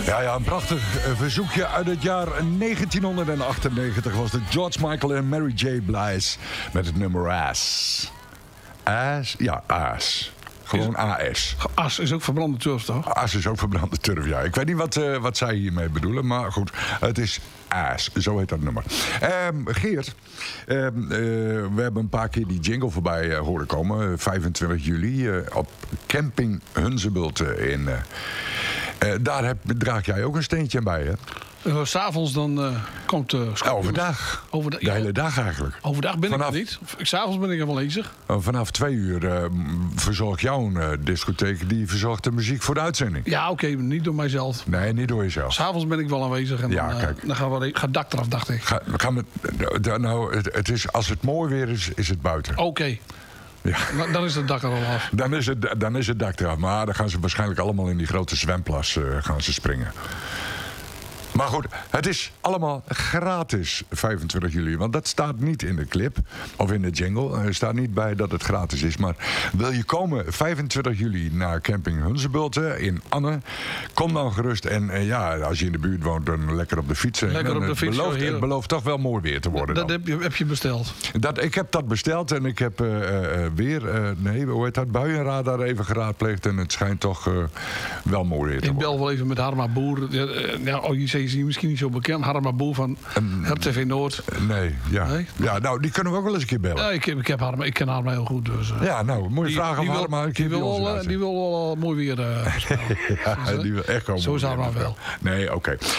Ja, een prachtig verzoekje uit het jaar 1998 was de George Michael en Mary J. Blige met het nummer Ass. Ass? Ja, Ass. Gewoon AS. As is ook verbrande turf, toch? As is ook verbrande turf, ja. Ik weet niet wat zij hiermee bedoelen, maar goed. Het is Aas, zo heet dat nummer. Geert, we hebben een paar keer die jingle voorbij horen komen. 25 juli op camping Hunzebult in... daar draag jij ook een steentje bij, hè? 'S Avonds dan komt overdag. De hele dag eigenlijk. Overdag ben ik er niet. 'S Avonds ben ik er wel bezig. Vanaf 2 uur verzorgt jouw discotheek, die verzorgt de muziek voor de uitzending. Ja, oké, niet door mijzelf. Nee, niet door jezelf. 'S Avonds ben ik wel aanwezig en dan gaan we gaat dak eraf, dacht ik. Het is, als het mooi weer is het buiten. Oké. Ja. Dan is het dak er al af. Dan is het dak eraf. Maar dan gaan ze waarschijnlijk allemaal in die grote zwemplas gaan ze springen. Maar goed, het is allemaal gratis 25 juli. Want dat staat niet in de clip of in de jingle. Er staat niet bij dat het gratis is. Maar wil je komen 25 juli naar camping Hunzebult in Anne? Kom dan gerust. En als je in de buurt woont, dan lekker op de fiets. Lekker op de fiets. Het belooft toch wel mooi weer te worden. Dat heb je besteld? Ik heb dat besteld en ik heb hoe heet dat? Buienradar even geraadpleegd. En het schijnt toch wel mooi weer te worden. Ik bel wel even met Harma Boer. Je is misschien niet zo bekend. Harma Boer van RTV Noord. Nee? Ja, nou, die kunnen we ook wel eens een keer bellen. Ja, ik ken Harma heel goed. Dus, ja, nou, mooie vraag aan Harma. Die wil wel mooi weer. Die wil echt komen. Zo is Harma wel. Nee, oké.